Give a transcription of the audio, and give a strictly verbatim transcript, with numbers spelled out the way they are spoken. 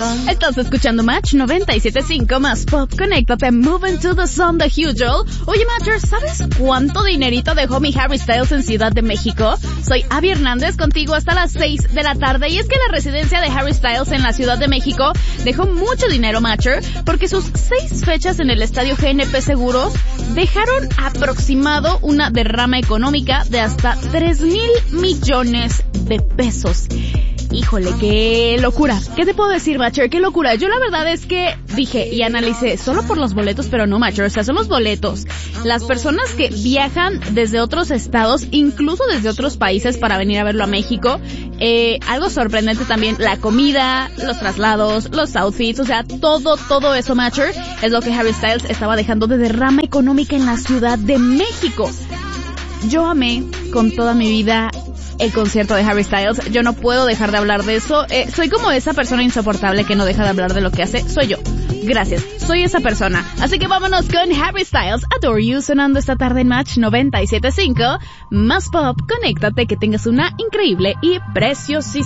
Estás escuchando Match noventa y siete punto cinco más pop. Conéctate, moving to the sun de Usual. Oye, Matcher, ¿sabes cuánto dinerito dejó mi Harry Styles en Ciudad de México? Soy Abby Hernández, contigo hasta las seis de la tarde. Y es que la residencia de Harry Styles en la Ciudad de México dejó mucho dinero, Matcher, porque sus seis fechas en el estadio G N P Seguros dejaron aproximado una derrama económica de hasta tres mil millones de pesos. Híjole, qué locura. ¿Qué te puedo decir, Matcher? Qué locura. Yo la verdad es que dije y analicé solo por los boletos, pero no, Matcher. O sea, son los boletos. Las personas que viajan desde otros estados, incluso desde otros países para venir a verlo a México. Eh, algo sorprendente también, la comida, los traslados, los outfits, o sea, todo, todo eso, Matcher, es lo que Harry Styles estaba dejando de derrama económica en la Ciudad de México. Yo amé con toda mi vida el concierto de Harry Styles. Yo no puedo dejar de hablar de eso. Eh, soy como esa persona insoportable que no deja de hablar de lo que hace. Soy yo. Gracias. Soy esa persona. Así que vámonos con Harry Styles, Adore You, sonando esta tarde en Match noventa y siete punto cinco. Más pop, conéctate, que tengas una increíble y preciosísima